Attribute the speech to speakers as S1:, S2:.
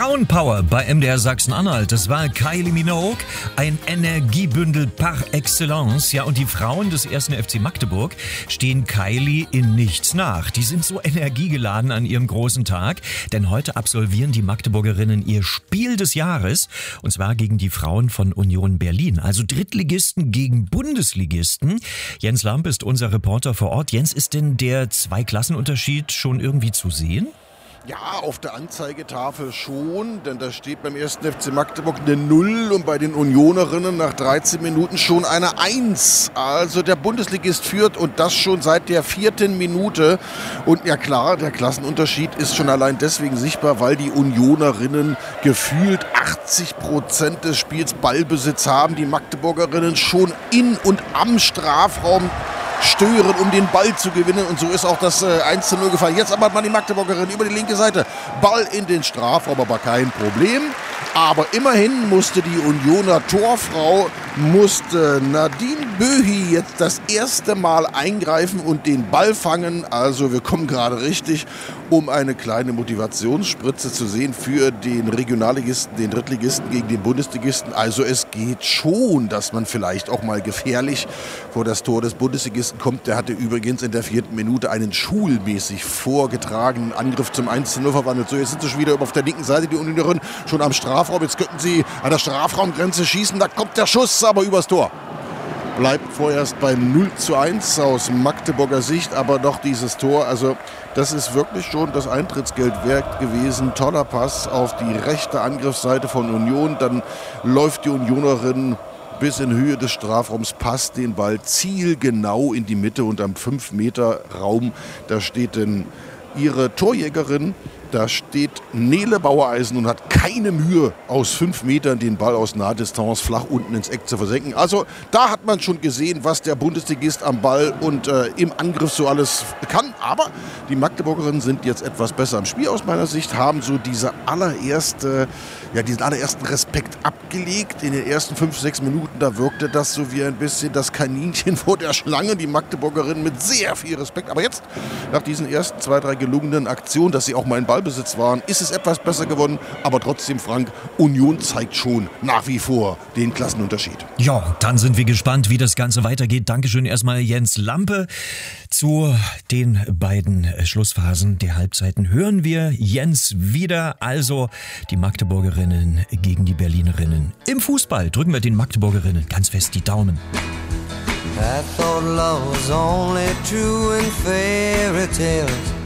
S1: Frauenpower bei MDR Sachsen-Anhalt. Das war Kylie Minogue, ein Energiebündel par excellence. Ja, und die Frauen des 1. FC Magdeburg stehen Kylie in nichts nach. Die sind so energiegeladen an ihrem großen Tag, denn heute absolvieren die Magdeburgerinnen ihr Spiel des Jahres, und zwar gegen die Frauen von Union Berlin. Also Drittligisten gegen Bundesligisten. Jens Lamp ist unser Reporter vor Ort. Jens, ist denn der Zweiklassenunterschied schon irgendwie zu sehen?
S2: Ja, auf der Anzeigetafel schon, denn da steht beim 1. FC Magdeburg eine 0 und bei den Unionerinnen nach 13 Minuten schon eine 1. Also der Bundesligist führt und das schon seit der 4. Minute. Und ja klar, der Klassenunterschied ist schon allein deswegen sichtbar, weil die Unionerinnen gefühlt 80% des Spiels Ballbesitz haben. Die Magdeburgerinnen schon in und am Strafraum stören, um den Ball zu gewinnen. Und so ist auch das 1:0 gefallen. Jetzt aber hat man die Magdeburgerin über die linke Seite. Ball in den Strafraum, aber kein Problem. Aber immerhin musste die Unioner Torfrau, Nadine Böhi jetzt das erste Mal eingreifen und den Ball fangen. Also wir kommen gerade richtig, um eine kleine Motivationsspritze zu sehen für den Regionalligisten, den Drittligisten gegen den Bundesligisten. Also es geht schon, dass man vielleicht auch mal gefährlich vor das Tor des Bundesligisten kommt. Der hatte übrigens in der 4. Minute einen schulmäßig vorgetragenen Angriff zum 1:0 verwandelt. So, jetzt sind sie schon wieder auf der linken Seite, die Unionerin schon am Strafraum. Jetzt könnten sie an der Strafraumgrenze schießen. Da kommt der Schuss aber übers Tor. Bleibt vorerst beim 0:1 aus Magdeburger Sicht, aber doch dieses Tor, also das ist wirklich schon das Eintrittsgeld wert gewesen. Toller Pass auf die rechte Angriffsseite von Union, dann läuft die Unionerin bis in Höhe des Strafraums, passt den Ball zielgenau in die Mitte und am 5-Meter-Raum, da steht denn ihre Torjägerin. Da steht Nele Bauereisen und hat keine Mühe, aus 5 Metern den Ball aus Nahdistanz flach unten ins Eck zu versenken. Also da hat man schon gesehen, was der Bundesligist am Ball und im Angriff so alles kann. Aber die Magdeburgerinnen sind jetzt etwas besser im Spiel aus meiner Sicht, haben so diesen allerersten Respekt abgelegt. In den ersten 5-6 Minuten, da wirkte das so wie ein bisschen das Kaninchen vor der Schlange. Die Magdeburgerinnen mit sehr viel Respekt. Aber jetzt, nach diesen ersten 2-3 gelungenen Aktionen, dass sie auch mal in Ballbesitz waren, ist es etwas besser geworden. Aber trotzdem, Frank, Union zeigt schon nach wie vor den Klassenunterschied.
S1: Ja, dann sind wir gespannt, wie das Ganze weitergeht. Dankeschön erstmal Jens Lampe. Zu den beiden Schlussphasen der Halbzeiten hören wir Jens wieder. Also die Magdeburgerinnen gegen die Berlinerinnen. Im Fußball drücken wir den Magdeburgerinnen ganz fest die Daumen.
S3: I thought love was only true in fairy tales.